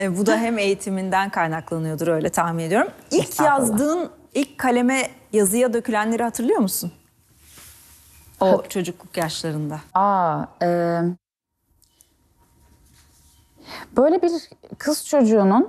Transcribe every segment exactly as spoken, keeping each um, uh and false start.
E, bu da hem eğitiminden kaynaklanıyordur, öyle tahmin ediyorum. İlk yazdığın, ilk kaleme yazıya dökülenleri hatırlıyor musun? O çocukluk yaşlarında. Aa, e, böyle bir kız çocuğunun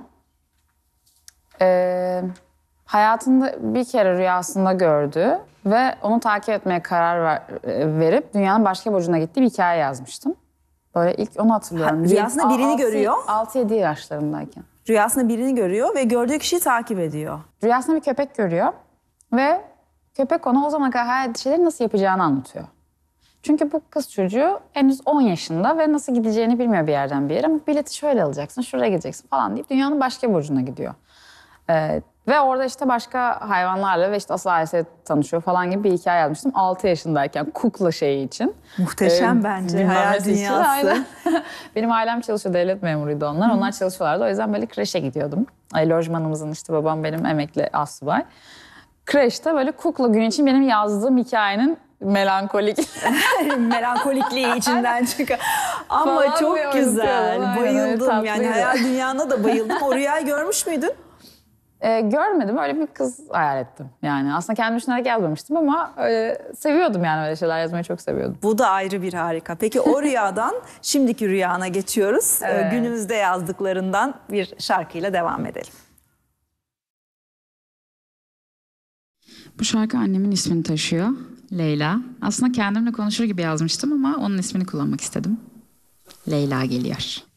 e, hayatında bir kere rüyasında gördüğü ve onu takip etmeye karar ver, verip dünyanın başka bir ucuna gittiği bir hikaye yazmıştım. Böyle ilk onu hatırlıyorum. Ha, rüyasında birini görüyor. altı yedi yaşlarındayken. Rüyasında birini görüyor ve gördüğü kişiyi takip ediyor. Rüyasında bir köpek görüyor ve köpek ona o zamana kadar hayal ettiği şeyleri nasıl yapacağını anlatıyor. Çünkü bu kız çocuğu henüz on yaşında ve nasıl gideceğini bilmiyor bir yerden bir yere. Ama bileti şöyle alacaksın, şuraya gideceksin falan deyip dünyanın başka bir ucuna gidiyor. Ee, ve orada işte başka hayvanlarla ve işte asıl ailesiyle tanışıyor falan gibi bir hikaye yazmıştım. altı yaşındayken kukla şeyi için. Muhteşem Ee, bence, hayal dünyası. Benim ailem çalışıyor, devlet memuruydu onlar. Hı. Onlar çalışıyorlardı. O yüzden böyle kreşe gidiyordum. Ay, lojmanımızın işte babam benim emekli astsubay. Kreşte böyle kukla günü için benim yazdığım hikayenin melankolik melankolikliği içinden çıkıyor. Ama falan çok güzel. Bayıldım yani, yani hayal dünyana da bayıldım. O rüyayı görmüş müydün? Ee, görmedim. Öyle bir kız hayal ettim. Yani aslında kendim düşünerek yazmamıştım ama öyle seviyordum, yani öyle şeyler yazmayı çok seviyordum. Bu da ayrı bir harika. Peki o rüyadan şimdiki rüyana geçiyoruz. Evet. Günümüzde yazdıklarından bir şarkıyla devam edelim. Bu şarkı annemin ismini taşıyor. Leyla. Aslında kendimle konuşur gibi yazmıştım ama onun ismini kullanmak istedim. Leyla geliyor.